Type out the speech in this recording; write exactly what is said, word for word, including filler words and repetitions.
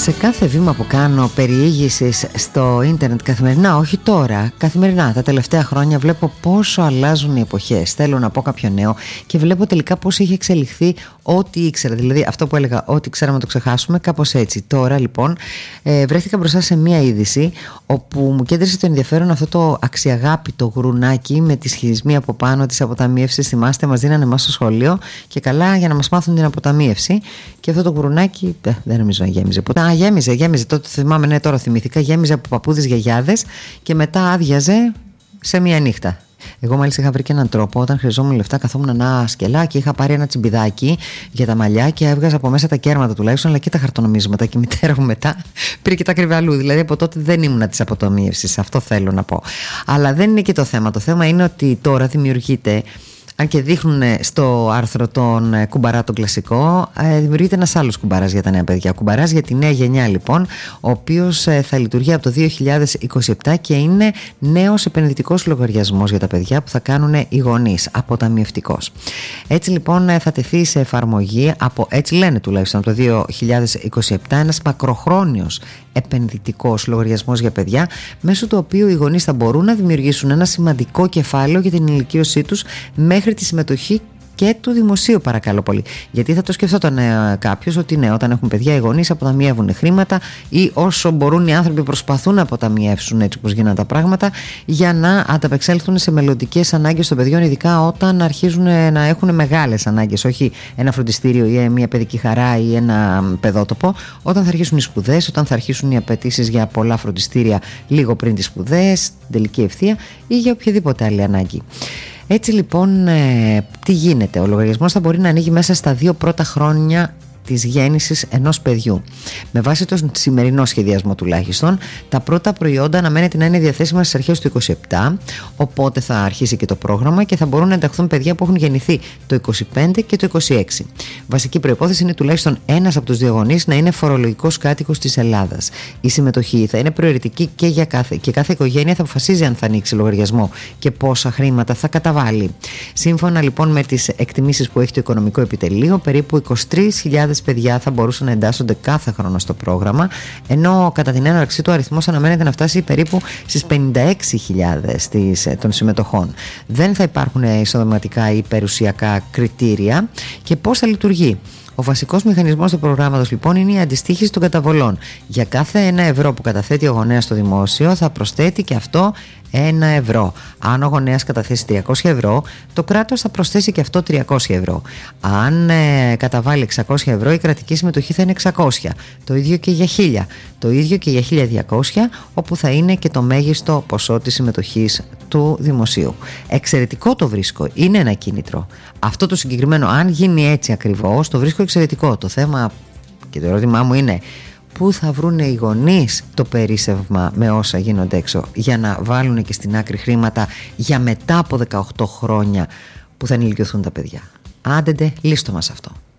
Σε κάθε βήμα που κάνω περιήγησης στο ίντερνετ καθημερινά, όχι τώρα, καθημερινά τα τελευταία χρόνια, βλέπω πόσο αλλάζουν οι εποχές. Θέλω να πω κάποιο νέο και βλέπω τελικά πώς έχει εξελιχθεί ό,τι ήξερα. Δηλαδή αυτό που έλεγα, ό,τι ξέραμε να το ξεχάσουμε, κάπως έτσι. Τώρα λοιπόν ε, βρέθηκα μπροστά σε μία είδηση όπου μου κέντρισε το ενδιαφέρον αυτό το αξιαγάπητο γουρουνάκι με τη σχισμή από πάνω της αποταμίευσης. Θυμάστε, μας δίνανε εμάς στο σχολείο και καλά για να μας μάθουν την αποταμίευση. Και αυτό το γουρουνάκι ε, δεν νομίζω να γέμιζε ποτέ. Α, γέμιζε, γέμιζε. Τότε θυμάμαι, ναι, τώρα θυμήθηκα. Γέμιζε από παππούδες, γιαγιάδες και μετά άδειαζε σε μία νύχτα. Εγώ μάλιστα είχα βρει και έναν τρόπο. Όταν χρειαζόμουν λεφτά, καθόμουν ένα σκελά και είχα πάρει ένα τσιμπιδάκι για τα μαλλιά και έβγαζα από μέσα τα κέρματα τουλάχιστον, αλλά και τα χαρτονομίσματα. Και η μητέρα μου μετά πήρε και τα κρυβαλού. Δηλαδή από τότε δεν ήμουνα τη αποταμίευση. Αυτό θέλω να πω. Αλλά δεν είναι και το θέμα. Το θέμα είναι ότι τώρα δημιουργείται. Αν και δείχνουν στο άρθρο τον κουμπαρά τον κλασικό, δημιουργείται ένας άλλος κουμπαράς για τα νέα παιδιά. Κουμπαράς για τη νέα γενιά λοιπόν, ο οποίος θα λειτουργεί από το δύο χιλιάδες είκοσι επτά και είναι νέος επενδυτικός λογαριασμός για τα παιδιά που θα κάνουν οι γονείς, αποταμιευτικός. Έτσι λοιπόν θα τεθεί σε εφαρμογή, από, έτσι λένε τουλάχιστον, από το δύο χιλιάδες είκοσι επτά, ένας μακροχρόνιος επενδυτικός λογαριασμός για παιδιά, μέσω του οποίου οι γονείς θα μπορούν να δημιουργήσουν ένα σημαντικό κεφάλαιο για την ηλικίωσή τους μέχρι τη συμμετοχή και του δημοσίου, παρακαλώ πολύ. Γιατί θα το σκεφτόταν ε, κάποιος ότι ναι, όταν έχουν παιδιά οι γονείς αποταμιεύουν χρήματα ή όσο μπορούν οι άνθρωποι προσπαθούν να αποταμιεύσουν έτσι όπως γίνανε τα πράγματα για να ανταπεξέλθουν σε μελλοντικές ανάγκες των παιδιών, ειδικά όταν αρχίζουν να έχουν μεγάλες ανάγκες, όχι ένα φροντιστήριο ή μια παιδική χαρά ή ένα παιδότοπο, όταν θα αρχίσουν οι σπουδές, όταν θα αρχίσουν οι απαιτήσεις για πολλά φροντιστήρια λίγο πριν τις σπουδές, την τελική ευθεία ή για οποιαδήποτε άλλη ανάγκη. Έτσι λοιπόν, ε, τι γίνεται? Ο λογαριασμός θα μπορεί να ανοίγει μέσα στα δύο πρώτα χρόνια της γέννησης ενός παιδιού. Με βάση τον σημερινό σχεδιασμό τουλάχιστον, τα πρώτα προϊόντα αναμένεται να είναι διαθέσιμα στις αρχές του είκοσι επτά, οπότε θα αρχίσει και το πρόγραμμα και θα μπορούν να ενταχθούν παιδιά που έχουν γεννηθεί το είκοσι πέντε και το είκοσι έξι. Βασική προϋπόθεση είναι τουλάχιστον ένας από τους δύο γονείς να είναι φορολογικός κάτοικος της Ελλάδας. Η συμμετοχή θα είναι προαιρετική και για κάθε, και κάθε οικογένεια θα αποφασίζει αν θα ανοίξει λογαριασμό και πόσα χρήματα θα καταβάλει. Σύμφωνα λοιπόν με τις εκτιμήσεις που έχει το Οικονομικό Επιτελείο, περίπου είκοσι τρεις χιλιάδες παιδιά θα μπορούσαν να εντάσσονται κάθε χρόνο στο πρόγραμμα, ενώ κατά την έναρξή του ο αριθμός αναμένεται να φτάσει περίπου στις πενήντα έξι χιλιάδες των συμμετοχών. Δεν θα υπάρχουν εισοδηματικά ή περιουσιακά κριτήρια. Και πώς θα λειτουργεί? Ο βασικός μηχανισμός του προγράμματος λοιπόν είναι η αντιστοίχηση των καταβολών. Για κάθε ένα ευρώ που καταθέτει ο γονέας στο δημόσιο θα προσθέτει και αυτό ένα ευρώ. Αν ο γονέας καταθέσει τριακόσια ευρώ, το κράτος θα προσθέσει και αυτό τριακόσια ευρώ. Αν ε, καταβάλει εξακόσια ευρώ, η κρατική συμμετοχή θα είναι εξακόσια. Το ίδιο και για χίλια. Το ίδιο και για χίλια διακόσια, όπου θα είναι και το μέγιστο ποσό της συμμετοχής του δημοσίου. Εξαιρετικό το βρίσκω. Είναι ένα κίνητρο. Αυτό το συγκεκριμένο, αν γίνει έτσι ακριβώς, το βρίσκω εξαιρετικό. Το θέμα και το ερώτημά μου είναι, πού θα βρουν οι γονείς το περίσσευμα με όσα γίνονται έξω για να βάλουν και στην άκρη χρήματα για μετά από δεκαοκτώ χρόνια που θα ενηλικιωθούν τα παιδιά? Άντε ντε, λύστο μας αυτό.